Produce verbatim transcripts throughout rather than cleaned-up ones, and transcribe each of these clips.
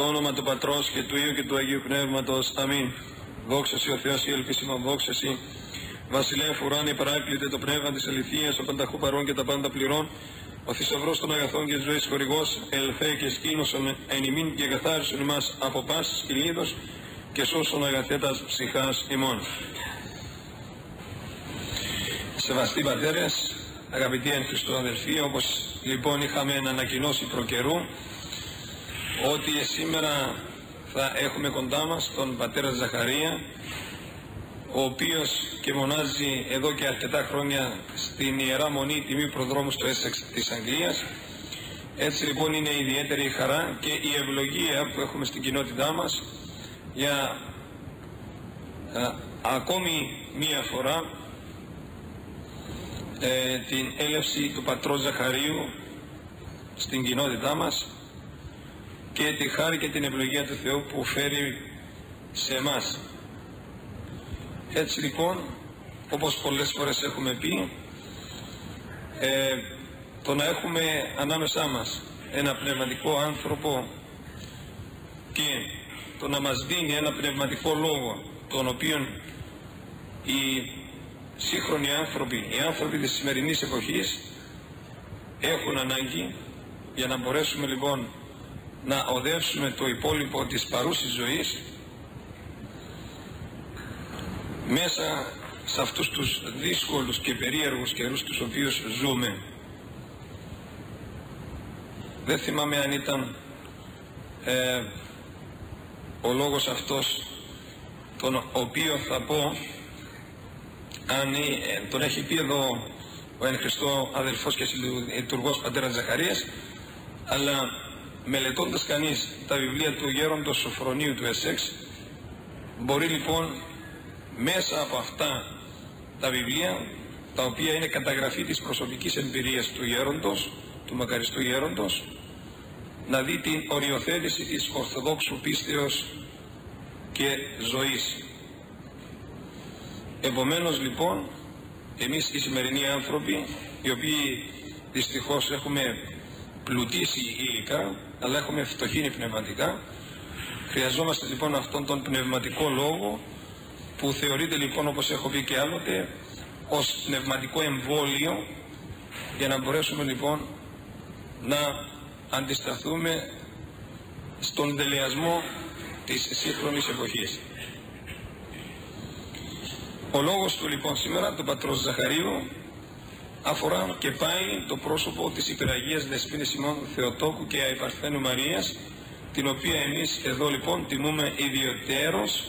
Στο όνομα του Πατρός και του Υιού και του Αγίου Πνεύματος. Αμήν. Δόξα σοι ο Θεός, η ελπίσιμα, δόξα σοι. Βασιλεύ ουράνιε παράκλητε το πνεύμα της αληθείας, ο πανταχού παρών και τα πάντα πληρών. Ο θησαυρός των αγαθών και της ζωής χορηγός, ελθέ και σκήνωσον εν ημίν και καθάρισον ημάς από πάσης κυλίδος και σώσον αγαθέτας ψυχάς ημών. Σεβαστοί πατέρες, αγαπητοί εν Χριστώ αδελφοί, όπως λοιπόν είχαμε ανακοινώσει προκαιρού, ότι σήμερα θα έχουμε κοντά μας τον πατέρα Ζαχαρία, ο οποίος και μονάζει εδώ και αρκετά χρόνια στην Ιερά Μονή Τιμή Προδρόμου στο Έσεξ της Αγγλίας. Έτσι λοιπόν είναι ιδιαίτερη η χαρά και η ευλογία που έχουμε στην κοινότητά μας για α, ακόμη μία φορά ε, την έλευση του πατρός Ζαχαρίου στην κοινότητά μας και τη χάρη και την ευλογία του Θεού που φέρει σε εμάς. Έτσι λοιπόν, όπως πολλές φορές έχουμε πει, ε, το να έχουμε ανάμεσά μας ένα πνευματικό άνθρωπο και το να μας δίνει ένα πνευματικό λόγο, τον οποίον οι σύγχρονοι άνθρωποι, οι άνθρωποι της σημερινής εποχής έχουν ανάγκη, για να μπορέσουμε λοιπόν να οδεύσουμε το υπόλοιπο της παρούσης ζωής μέσα σε αυτούς τους δύσκολους και περίεργους καιρούς τους οποίους ζούμε. Δεν θυμάμαι αν ήταν ε, ο λόγος αυτός τον οποίο θα πω, αν ε, τον έχει πει εδώ ο εν Χριστώ αδελφός και συλλειτουργός πατέρας Ζαχαρίας, αλλά μελετώντας κανείς τα βιβλία του γέροντος Σοφρονίου του Εσέξ, μπορεί λοιπόν μέσα από αυτά τα βιβλία, τα οποία είναι καταγραφή της προσωπικής εμπειρίας του γέροντος, του μακαριστού γέροντος, να δει την οριοθέτηση της ορθοδόξου πίστεως και ζωής. Επομένως λοιπόν, εμείς οι σημερινοί άνθρωποι, οι οποίοι δυστυχώς έχουμε πλουτίσει υλικά, αλλά έχουμε φτωχύνει πνευματικά, χρειαζόμαστε λοιπόν αυτόν τον πνευματικό λόγο, που θεωρείται λοιπόν, όπως έχω πει και άλλοτε, ως πνευματικό εμβόλιο, για να μπορέσουμε λοιπόν να αντισταθούμε στον δελεασμό της σύγχρονης εποχής. Ο λόγος του λοιπόν σήμερα, του πατρός Ζαχαρίου, αφορά και πάει το πρόσωπο της υπεραγίας Δεσποίνης ημών Θεοτόκου και Αϊπαρθένου Μαρίας, την οποία εμείς εδώ λοιπόν τιμούμε ιδιωτέρως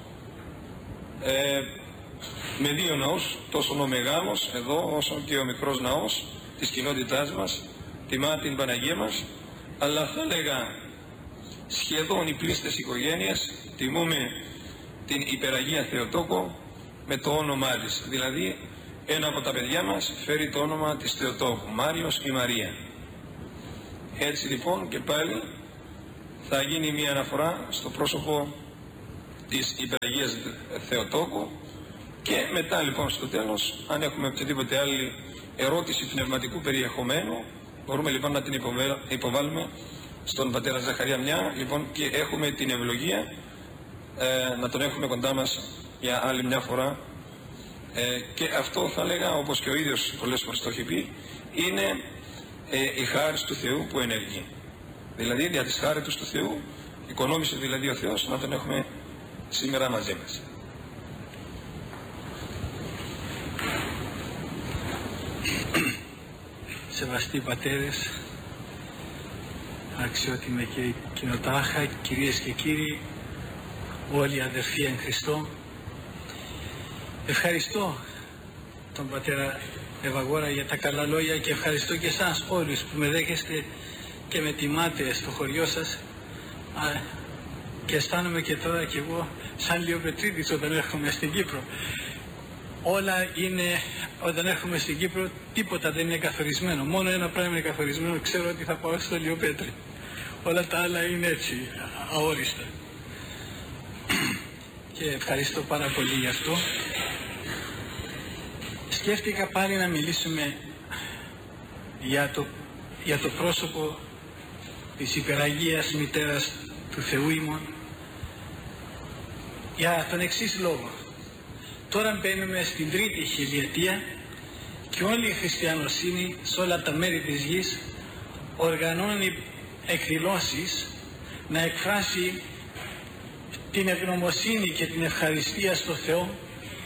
ε, με δύο ναούς, τόσο ο μεγάλος εδώ όσο και ο μικρός ναός της κοινότητάς μας τιμά την Παναγία μας, αλλά θα έλεγα σχεδόν οι πλήστες οικογένειες τιμούμε την υπεραγία Θεοτόκο με το όνομά της, δηλαδή ένα από τα παιδιά μας φέρει το όνομα της Θεοτόκου, Μάριος ή Μαρία. Έτσι λοιπόν και πάλι θα γίνει μια αναφορά στο πρόσωπο της υπεραγίας Θεοτόκου και μετά λοιπόν στο τέλος, αν έχουμε οποιαδήποτε άλλη ερώτηση πνευματικού περιεχομένου, μπορούμε λοιπόν να την υποβάλουμε στον πατέρα Ζαχαρία μια, λοιπόν, και έχουμε την ευλογία ε, να τον έχουμε κοντά μας για άλλη μια φορά. Ε, και αυτό θα λέγα, όπως και ο ίδιος πολλές φορές το έχει πει, είναι ε, η χάρις του Θεού που ενεργεί. Δηλαδή δια της χάριτος του Θεού οικονόμησε δηλαδή ο Θεός να τον έχουμε σήμερα μαζί μας. Σεβαστοί πατέρες, αξιότιμοι και κοινοτάχα, κυρίες και κύριοι, όλοι οι αδερφοί εν Χριστώ, ευχαριστώ τον πατέρα Ευαγόρα για τα καλά λόγια και ευχαριστώ και εσάς όλους που με δέχεστε και με τιμάτε στο χωριό σας. Α, και αισθάνομαι και τώρα κι εγώ σαν Λιοπετρίτης όταν έρχομαι στην Κύπρο. Όλα είναι, όταν έρχομαι στην Κύπρο, τίποτα δεν είναι καθορισμένο. Μόνο ένα πράγμα είναι καθορισμένο, ξέρω ότι θα πάω στο Λιοπέτρι. Όλα τα άλλα είναι έτσι, αόριστα. Και ευχαριστώ πάρα πολύ γι' αυτό. Σκέφτηκα πάλι να μιλήσουμε για το, για το πρόσωπο της υπεραγίας μητέρας του Θεού ημών για τον εξής λόγο. Τώρα μπαίνουμε στην τρίτη χιλιετία και όλη η χριστιανοσύνη σε όλα τα μέρη της γης οργανώνει εκδηλώσεις να εκφράσει την ευγνωμοσύνη και την ευχαριστία στο Θεό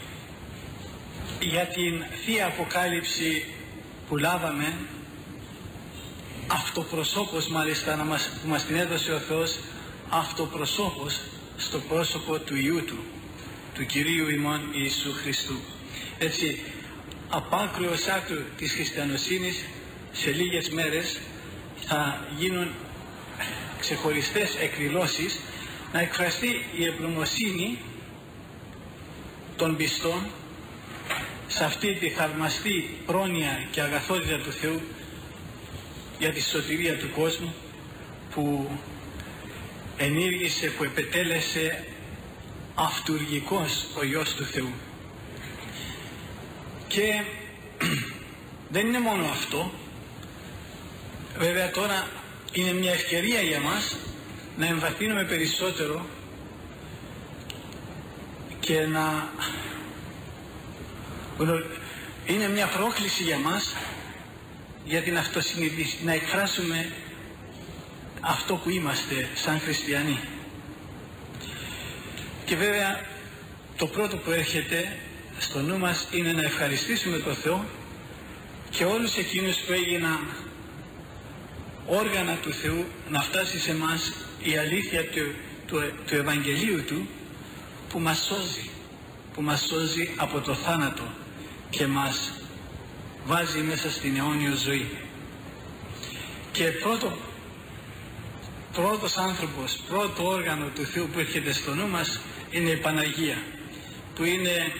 για την Θεία Αποκάλυψη που λάβαμε, αυτοπροσώπως μάλιστα να μας, που μας την έδωσε ο Θεός αυτοπροσώπως στο πρόσωπο του Υιού Του, του Κυρίου ημών Ιησού Χριστού. Έτσι, απάκριος άκρου της χριστιανοσύνης σε λίγες μέρες θα γίνουν ξεχωριστές εκδηλώσεις να εκφραστεί η ευγνωμοσύνη των πιστών σε αυτή τη θαυμαστή πρόνοια και αγαθότητα του Θεού για τη σωτηρία του κόσμου που ενήργησε, που επετέλεσε αυτουργικός ο Υιός του Θεού. Και δεν είναι μόνο αυτό, βέβαια τώρα είναι μια ευκαιρία για μας να εμβαθύνουμε περισσότερο και να είναι μια πρόκληση για μας για την αυτοσυνείδηση, να εκφράσουμε αυτό που είμαστε σαν χριστιανοί. Και βέβαια το πρώτο που έρχεται στο νου μας είναι να ευχαριστήσουμε τον Θεό και όλους εκείνους που έγιναν όργανα του Θεού να φτάσει σε μας η αλήθεια του, του, του Ευαγγελίου Του που μας σώζει, που μας σώζει από το θάνατο και μας βάζει μέσα στην αιώνιο ζωή. Και πρώτο, πρώτος άνθρωπος, πρώτο όργανο του Θεού που έρχεται στο νου μας είναι η Παναγία, που είναι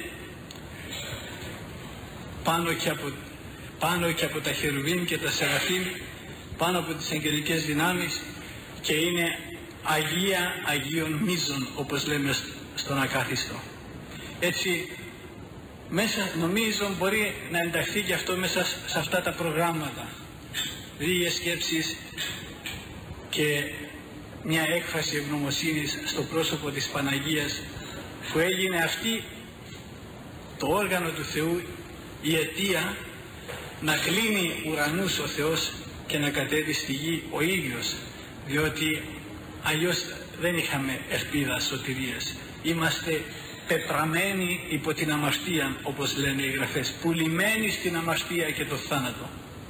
πάνω και από, πάνω και από τα χερουβίμ και τα σεραφείμ, πάνω από τις αγγελικές δυνάμεις, και είναι Αγία Αγίων Μίζων, όπως λέμε στον ακάθιστο. Έτσι μέσα, νομίζω μπορεί να ενταχθεί και αυτό μέσα σε αυτά τα προγράμματα, λίγες σκέψεις και μια έκφραση ευγνωμοσύνης στο πρόσωπο της Παναγίας, που έγινε αυτή το όργανο του Θεού, η αιτία να κλείνει ουρανούς ο Θεός και να κατέβει στη γη ο ίδιος, διότι αλλιώς δεν είχαμε ελπίδα σωτηρίας. Είμαστε πεπραμένοι υπό την αμαρτία, όπως λένε οι Γραφές, πουλημένοι στην αμαρτία και το θάνατο.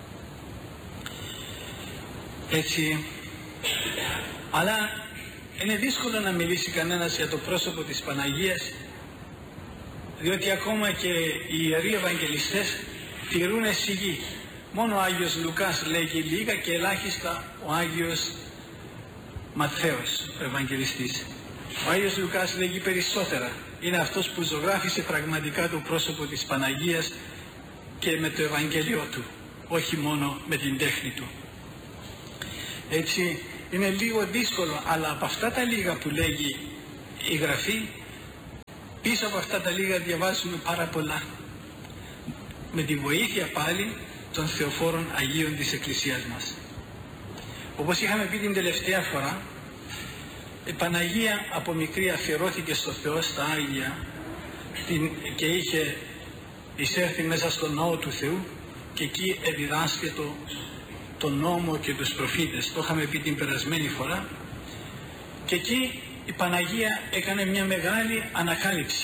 Έτσι, αλλά είναι δύσκολο να μιλήσει κανένας για το πρόσωπο της Παναγίας, διότι ακόμα και οι Ιεροί Ευαγγελιστές τηρούν σιγή. Μόνο ο Άγιος Λουκάς λέγει λίγα και ελάχιστα ο Άγιος Ματθαίος, ο Ευαγγελιστής. Ο Άγιος Λουκάς λέγει περισσότερα. Είναι αυτός που ζωγράφισε πραγματικά το πρόσωπο της Παναγίας και με το Ευαγγέλιο του, όχι μόνο με την τέχνη του. Έτσι είναι λίγο δύσκολο, αλλά από αυτά τα λίγα που λέγει η Γραφή, πίσω από αυτά τα λίγα διαβάζουμε πάρα πολλά, με τη βοήθεια πάλι των θεοφόρων Αγίων της Εκκλησίας μας. Όπως είχαμε πει την τελευταία φορά, η Παναγία από μικρή αφιερώθηκε στο Θεό, στα Άγια, την, και είχε εισέρθει μέσα στον ναό του Θεού και εκεί εδιδάσκε το, τον νόμο και τους προφήτες. Το είχαμε πει την περασμένη φορά, και εκεί η Παναγία έκανε μια μεγάλη ανακάλυψη.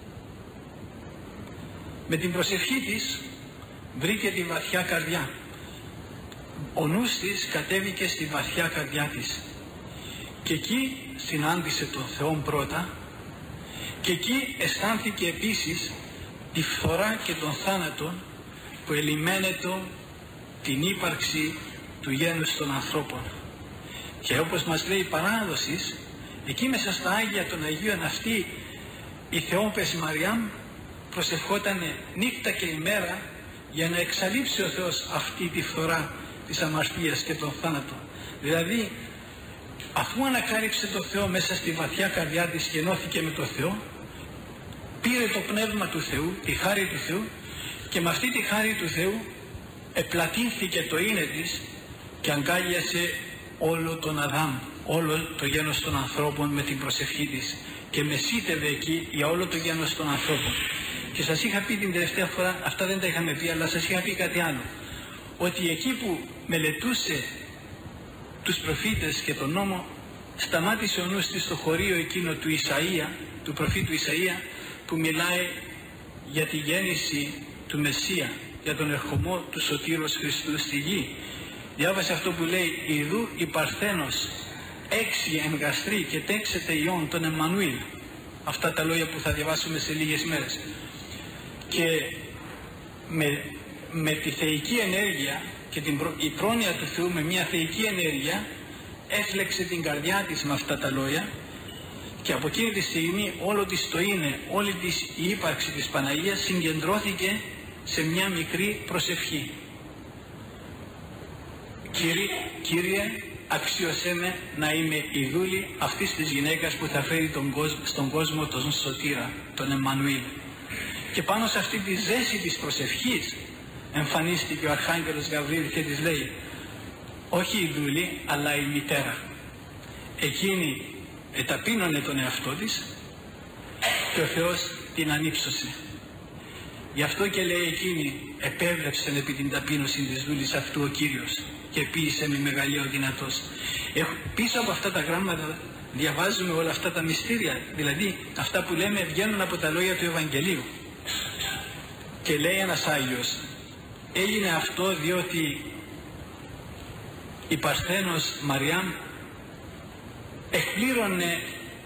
Με την προσευχή της βρήκε τη βαθιά καρδιά. Ο νους της κατέβηκε στη βαθιά καρδιά της και εκεί συνάντησε τον Θεό πρώτα, και εκεί αισθάνθηκε επίσης τη φθορά και τον θάνατο που ελιμένετο την ύπαρξη του γένους των ανθρώπων. Και όπως μας λέει η παράδοση, εκεί μέσα στα Άγια των Αγίων αυτή η Θεόπεση Μαριάμ προσευχότανε νύχτα και ημέρα για να εξαλείψει ο Θεός αυτή τη φθορά της αμαρτίας και τον θάνατο. Δηλαδή, αφού ανακάλυψε το Θεό μέσα στη βαθιά καρδιά της και ενώθηκε με το Θεό, πήρε το πνεύμα του Θεού, τη χάρη του Θεού, και με αυτή τη χάρη του Θεού επλατύνθηκε το είναι της και αγκάλιασε όλο τον Αδάμ, όλο το γένος των ανθρώπων με την προσευχή της και μεσίτευε εκεί για όλο το γένος των ανθρώπων. Και σας είχα πει την τελευταία φορά, αυτά δεν τα είχαμε πει, αλλά σας είχα πει κάτι άλλο, ότι εκεί που μελετούσε τους προφήτες και τον νόμο, σταμάτησε ο νους της στο χωρίο εκείνο του Ισαΐα, του προφήτου Ισαΐα, που μιλάει για τη γέννηση του Μεσσία, για τον ερχομό του Σωτήρος Χριστού στη γη. Διάβασε αυτό που λέει: «Ιδού η Παρθένος έξι εγκαστρή και τέξεται ιών τον Εμμανουήλ». Αυτά τα λόγια που θα διαβάσουμε σε λίγες μέρες. Και με, με τη θεϊκή ενέργεια και την προ, η πρόνοια του Θεού, με μια θεϊκή ενέργεια, έφλεξε την καρδιά της με αυτά τα λόγια, και από εκείνη τη στιγμή όλο της το είναι, όλη της η ύπαρξη της Παναγίας συγκεντρώθηκε σε μια μικρή προσευχή. Κύριε, Κύριε, αξίωσέ με να είμαι η δούλη αυτής της γυναίκας που θα φέρει τον κόσμο, στον κόσμο τον Σωτήρα, τον Εμμανουήλ. Και πάνω σε αυτή τη ζέση της προσευχής εμφανίστηκε ο Αρχάγγελος Γαβρίλ και της λέει: όχι η δούλη, αλλά η μητέρα. Εκείνη εταπείνωνε τον εαυτό της και ο Θεός την ανύψωσε. Γι' αυτό και λέει εκείνη: επέβλεψεν επί την ταπείνωση της δούλης αυτού ο Κύριος και ποίησε με μεγαλείο δυνατός. Έχ, πίσω από αυτά τα γράμματα διαβάζουμε όλα αυτά τα μυστήρια, δηλαδή αυτά που λέμε βγαίνουν από τα λόγια του Ευαγγελίου. Και λέει ένας Άγιος: έγινε αυτό διότι η Παρθένος Μαριάμ εκπλήρωνε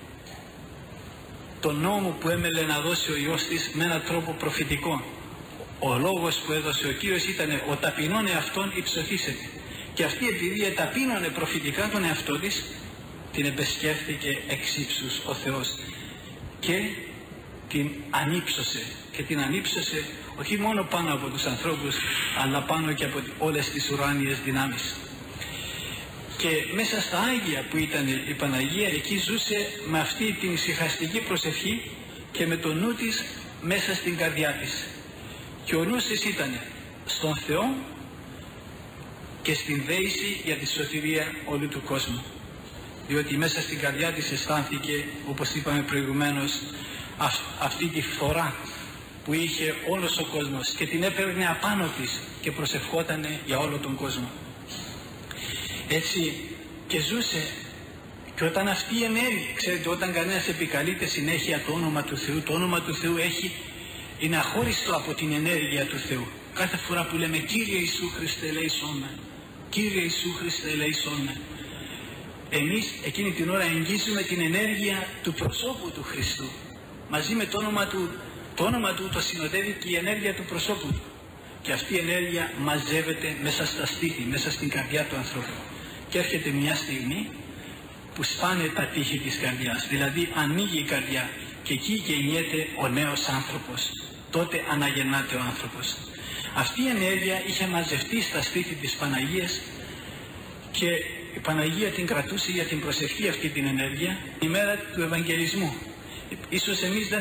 τον νόμο που έμελε να δώσει ο Υιός της με έναν τρόπο προφητικό. Ο λόγος που έδωσε ο Κύριος ήταν: ο ταπεινών εαυτόν υψωθήσεται. Και αυτή, επειδή εταπείνωνε προφητικά τον εαυτό της, την εμπεσκέφθηκε εξ ύψους ο Θεός και την ανύψωσε. Και την ανύψωσε όχι μόνο πάνω από τους ανθρώπους, αλλά πάνω και από όλες τις ουράνιες δυνάμεις. Και μέσα στα Άγια που ήταν η Παναγία, εκεί ζούσε με αυτή την ησυχαστική προσευχή και με το νου της μέσα στην καρδιά της. Και ο νους της ήταν στον Θεό και στην δέηση για τη σωτηρία όλου του κόσμου. Διότι μέσα στην καρδιά της αισθάνθηκε, όπως είπαμε προηγουμένως, αυ, αυτή τη φθορά που είχε όλος ο κόσμος και την έπαιρνε απάνω της και προσευχότανε για όλο τον κόσμο. Έτσι και ζούσε. Και όταν αυτή η ενέργεια, ξέρετε, όταν κανένας επικαλείται συνέχεια το όνομα του Θεού, το όνομα του Θεού έχει, είναι αχώριστο από την ενέργεια του Θεού. Κάθε φορά που λέμε Κύριε Ιησού Χριστέ ελέησόν με, Κύριε Ιησού Χριστέ ελέησόν με, εμείς εκείνη την ώρα εγγύζουμε την ενέργεια του προσώπου του Χριστού. Μαζί με το όνομα του, το όνομα του το συνοδεύει και η ενέργεια του προσώπου του. Και αυτή η ενέργεια μαζεύεται μέσα στα στήθη, μέσα στην καρδιά του ανθρώπου. Και έρχεται μια στιγμή που σπάνε τα τείχη της καρδιάς, δηλαδή ανοίγει η καρδιά και εκεί γεννιέται ο νέος άνθρωπος. Τότε αναγεννάται ο άνθρωπος. Αυτή η ενέργεια είχε μαζευτεί στα στήθη της Παναγίας και η Παναγία την κρατούσε για την προσευχή αυτή την ενέργεια η μέρα του Ευαγγελισμού. Ίσως εμείς δεν